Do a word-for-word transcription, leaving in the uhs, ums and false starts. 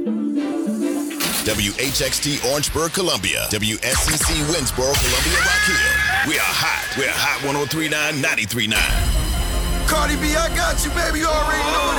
W H X T Orangeburg, Columbia. W S C C Winsboro, Columbia, Rock Hill. We are hot. We're Hot one oh three point nine, ninety-three point nine. Cardi B, I got you, baby. You already know it.